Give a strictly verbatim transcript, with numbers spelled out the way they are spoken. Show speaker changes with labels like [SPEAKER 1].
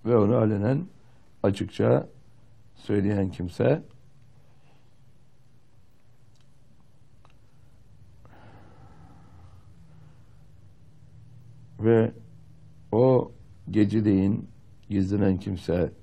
[SPEAKER 1] ve onu alenen açıkça söyleyen kimse ve o geceleyin gizlenen kimse